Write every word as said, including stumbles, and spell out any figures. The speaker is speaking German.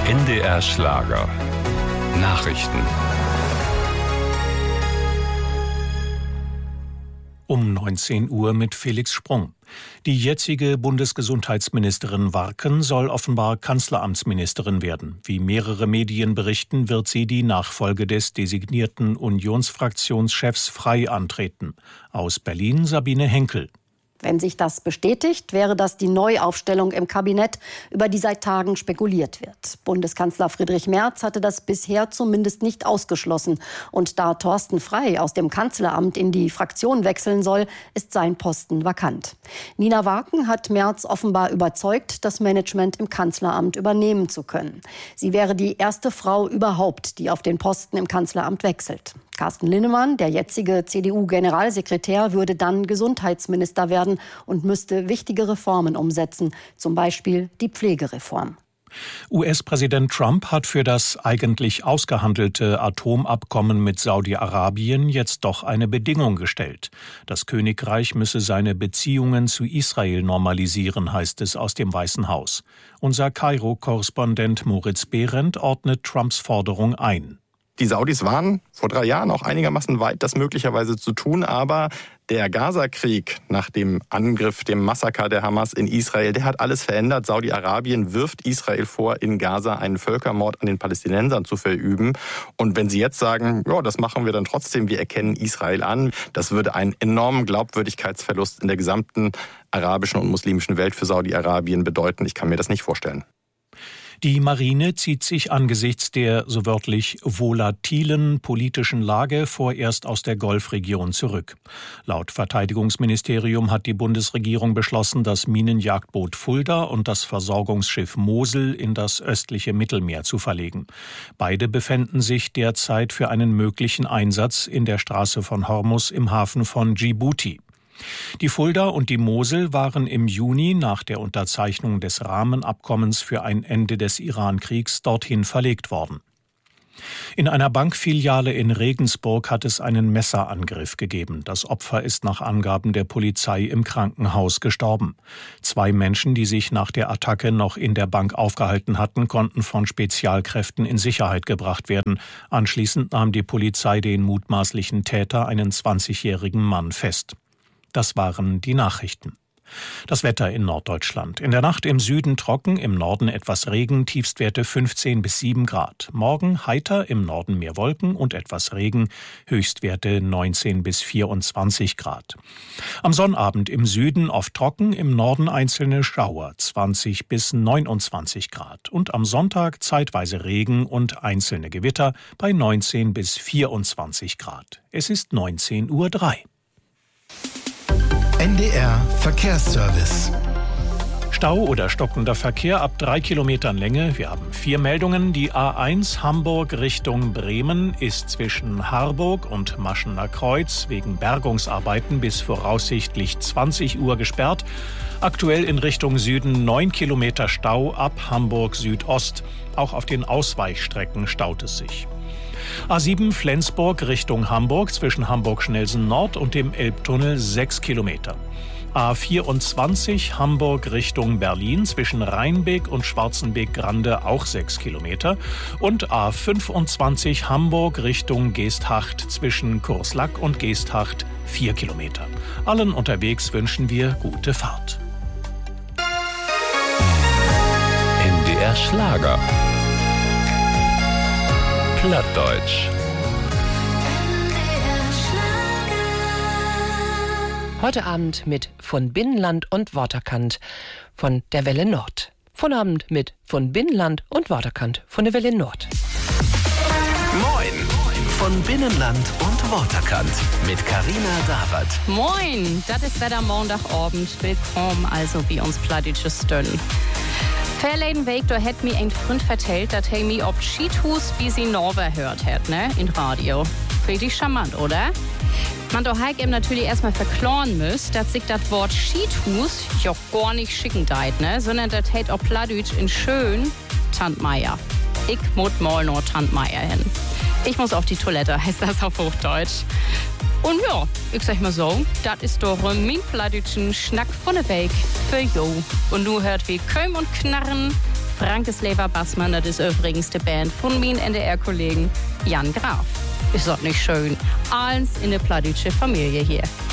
N D R Schlager. Nachrichten. Um neunzehn Uhr mit Felix Sprung. Die jetzige Bundesgesundheitsministerin Warken soll offenbar Kanzleramtsministerin werden. Wie mehrere Medien berichten, wird sie die Nachfolge des designierten Unionsfraktionschefs Frei antreten. Aus Berlin Sabine Henkel. Wenn sich das bestätigt, wäre das die Neuaufstellung im Kabinett, über die seit Tagen spekuliert wird. Bundeskanzler Friedrich Merz hatte das bisher zumindest nicht ausgeschlossen. Und da Thorsten Frei aus dem Kanzleramt in die Fraktion wechseln soll, ist sein Posten vakant. Nina Warken hat Merz offenbar überzeugt, das Management im Kanzleramt übernehmen zu können. Sie wäre die erste Frau überhaupt, die auf den Posten im Kanzleramt wechselt. Carsten Linnemann, der jetzige C D U-Generalsekretär, würde dann Gesundheitsminister werden und müsste wichtige Reformen umsetzen, zum Beispiel die Pflegereform. U S-Präsident Trump hat für das eigentlich ausgehandelte Atomabkommen mit Saudi-Arabien jetzt doch eine Bedingung gestellt. Das Königreich müsse seine Beziehungen zu Israel normalisieren, heißt es aus dem Weißen Haus. Unser Kairo-Korrespondent Moritz Behrendt ordnet Trumps Forderung ein. Die Saudis waren vor drei Jahren auch einigermaßen weit, das möglicherweise zu tun, aber der Gaza-Krieg nach dem Angriff, dem Massaker der Hamas in Israel, der hat alles verändert. Saudi-Arabien wirft Israel vor, in Gaza einen Völkermord an den Palästinensern zu verüben. Und wenn sie jetzt sagen, ja, das machen wir dann trotzdem, wir erkennen Israel an, das würde einen enormen Glaubwürdigkeitsverlust in der gesamten arabischen und muslimischen Welt für Saudi-Arabien bedeuten. Ich kann mir das nicht vorstellen. Die Marine zieht sich angesichts der so wörtlich volatilen politischen Lage vorerst aus der Golfregion zurück. Laut Verteidigungsministerium hat die Bundesregierung beschlossen, das Minenjagdboot Fulda und das Versorgungsschiff Mosel in das östliche Mittelmeer zu verlegen. Beide befänden sich derzeit für einen möglichen Einsatz in der Straße von Hormuz im Hafen von Djibouti. Die Fulda und die Mosel waren im Juni nach der Unterzeichnung des Rahmenabkommens für ein Ende des Iran-Kriegs dorthin verlegt worden. In einer Bankfiliale in Regensburg hat es einen Messerangriff gegeben. Das Opfer ist nach Angaben der Polizei im Krankenhaus gestorben. Zwei Menschen, die sich nach der Attacke noch in der Bank aufgehalten hatten, konnten von Spezialkräften in Sicherheit gebracht werden. Anschließend nahm die Polizei den mutmaßlichen Täter, einen zwanzigjährigen Mann, fest. Das waren die Nachrichten. Das Wetter in Norddeutschland. In der Nacht im Süden trocken, im Norden etwas Regen, Tiefstwerte fünfzehn bis sieben Grad. Morgen heiter, im Norden mehr Wolken und etwas Regen, Höchstwerte neunzehn bis vierundzwanzig Grad. Am Sonnabend im Süden oft trocken, im Norden einzelne Schauer, zwanzig bis neunundzwanzig Grad. Und am Sonntag zeitweise Regen und einzelne Gewitter bei neunzehn bis vierundzwanzig Grad. Es ist neunzehn Uhr drei. N D R Verkehrsservice. Stau oder stockender Verkehr ab drei Kilometern Länge. Wir haben vier Meldungen. Die A eins Hamburg Richtung Bremen ist zwischen Harburg und Maschener Kreuz wegen Bergungsarbeiten bis voraussichtlich zwanzig Uhr gesperrt. Aktuell in Richtung Süden neun Kilometer Stau ab Hamburg Südost. Auch auf den Ausweichstrecken staut es sich. A sieben Flensburg Richtung Hamburg zwischen Hamburg-Schnelsen Nord und dem Elbtunnel sechs Kilometer. A vierundzwanzig Hamburg Richtung Berlin zwischen Rheinbeek und Schwarzenbeek-Grande auch sechs Kilometer. Und A fünfundzwanzig Hamburg Richtung Geesthacht zwischen Kurslack und Geesthacht vier Kilometer. Allen unterwegs wünschen wir gute Fahrt. N D R Schlager. Plattdeutsch. Heute Abend mit Von Binnenland und Waterkant von der Welle Nord. Von Abend mit Von Binnenland und Waterkant von der Welle Nord. Moin von Binnenland und Waterkant mit Carina Dawert. Moin, das ist Wetter Montagabend. Willkommen also bei uns Plattdeutsche Stönnen. Verleden Weg, da hätt mir ein Freund vertellt, dass er mir ob Cheethus wie sie Norwe hört hat, ne, in Radio. Richtig charmant, oder? Man doch halt eben natürlich erstmal verkloren müsst, dass sich das Wort Cheethus ja gar nicht schicken deit, ne, sondern das hätt auch Plattdeutsch in schön Tantmeier. Ich muss mal nur Tantmeier hin. Ich muss auf die Toilette, heißt das auf Hochdeutsch. Und ja, ich sag mal so, das ist doch mein plattdeutschen Schnack von der Weg für jo. Und du hört wie Köm und Knarren Frankesleva Bassmann, das ist übrigens die Band von meinem N D R-Kollegen Jan Graf. Ist das nicht schön? Alles in der plattdeutsche Familie hier.